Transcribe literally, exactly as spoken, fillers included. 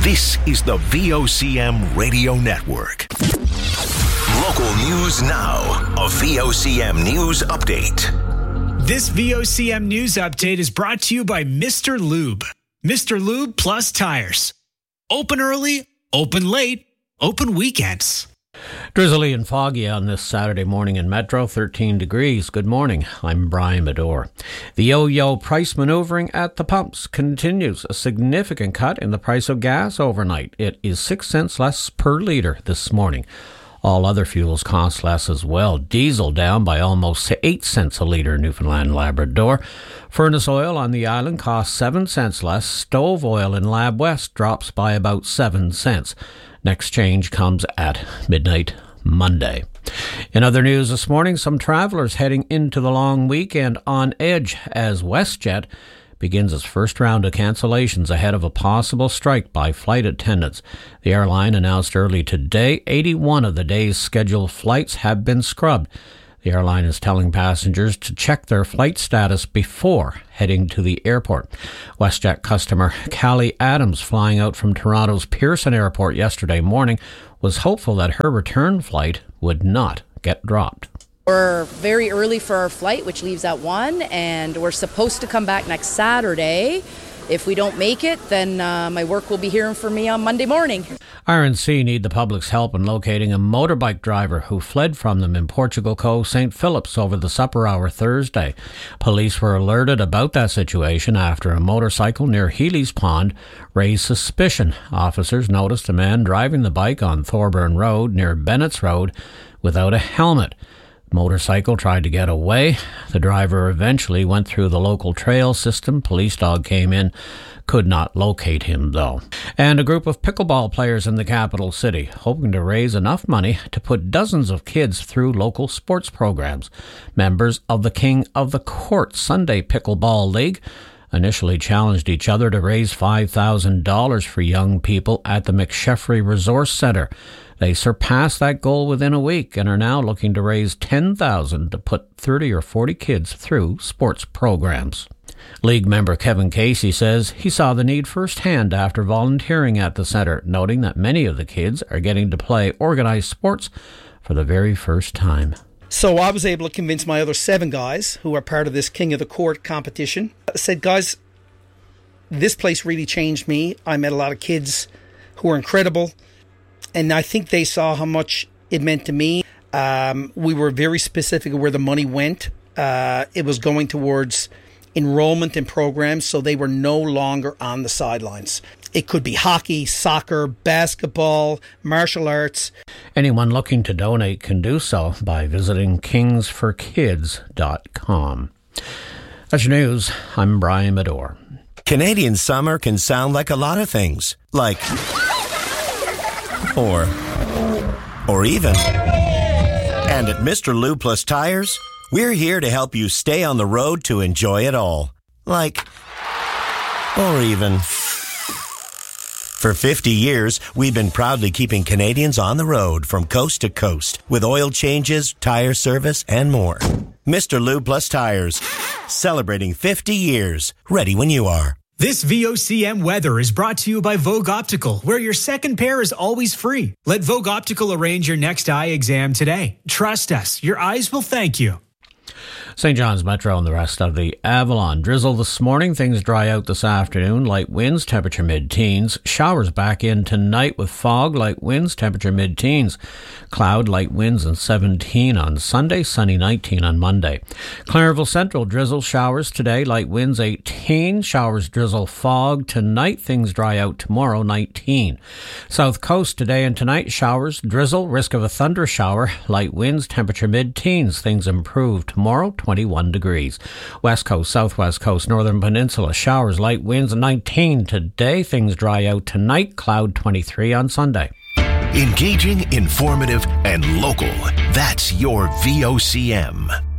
This is the V O C M Radio Network. Local news now. A V O C M News Update. This V O C M News Update is brought to you by Mister Lube. Mister Lube Plus Tires. Open early, open late, open weekends. Drizzly and foggy on this Saturday morning in Metro, thirteen degrees. Good morning. I'm Brian Medore. The yo-yo price maneuvering at the pumps continues. A significant cut in the price of gas overnight. It is six cents less per litre this morning. All other fuels cost less as well. Diesel down by almost eight cents a litre in Newfoundland and Labrador. Furnace oil on the island costs seven cents less. Stove oil in Lab West drops by about seven cents. Next change comes at midnight Monday. In other news this morning, some travellers heading into the long weekend on edge as WestJet begins its first round of cancellations ahead of a possible strike by flight attendants. The airline announced early today eighty-one of the day's scheduled flights have been scrubbed. The airline is telling passengers to check their flight status before heading to the airport. WestJet customer Callie Adams, flying out from Toronto's Pearson Airport yesterday morning, was hopeful that her return flight would not get dropped. We're very early for our flight, which leaves at one, and we're supposed to come back next Saturday. If we don't make it, then uh, my work will be hearing from me on Monday morning. R N C need the public's help in locating a motorbike driver who fled from them in Portugal Cove, Saint Phillips over the supper hour Thursday. Police were alerted about that situation after a motorcycle near Healy's Pond raised suspicion. Officers noticed a man driving the bike on Thorburn Road near Bennett's Road without a helmet. The motorcycle tried to get away. The driver eventually went through the local trail system. Police dog came in, could not locate him though. And a group of pickleball players in the capital city hoping to raise enough money to put dozens of kids through local sports programs. Members of the King of the Court Sunday Pickleball League initially challenged each other to raise five thousand dollars for young people at the McSheffrey Resource Centre. They surpassed that goal within a week and are now looking to raise ten thousand dollars to put thirty or forty kids through sports programs. League member Kevin Casey says he saw the need firsthand after volunteering at the centre, noting that many of the kids are getting to play organised sports for the very first time. So I was able to convince my other seven guys who are part of this King of the Court competition. I said, guys, this place really changed me. I met a lot of kids who were incredible, and I think they saw how much it meant to me. Um, we were very specific of where the money went. Uh, it was going towards enrollment in programs, so they were no longer on the sidelines. It could be hockey, soccer, basketball, martial arts. Anyone looking to donate can do so by visiting kings for kids dot com. That's your news. I'm Brian Medore. Canadian summer can sound like a lot of things. Like, or, or even. And at Mister Lube Plus Tires, we're here to help you stay on the road to enjoy it all. Like, or even. For fifty years, we've been proudly keeping Canadians on the road from coast to coast with oil changes, tire service, and more. Mister Lube Plus Tires, celebrating fifty years. Ready when you are. This V O C M weather is brought to you by Vogue Optical, where your second pair is always free. Let Vogue Optical arrange your next eye exam today. Trust us, your eyes will thank you. Saint John's Metro and the rest of the Avalon. Drizzle this morning. Things dry out this afternoon. Light winds, temperature mid-teens. Showers back in tonight with fog. Light winds, temperature mid-teens. Cloud, light winds, and seventeen on Sunday. Sunny, nineteen on Monday. Clarenville Central, drizzle, showers today. Light winds, eighteen. Showers, drizzle, fog. Tonight, things dry out tomorrow, nineteen. South Coast today and tonight, showers, drizzle, risk of a thunder shower. Light winds, temperature mid-teens. Things improve tomorrow, twenty-one degrees. West Coast, Southwest Coast, Northern Peninsula, showers, light winds, nineteen today. Things dry out tonight, cloud twenty-three on Sunday. Engaging, informative, and local. That's your V O C M.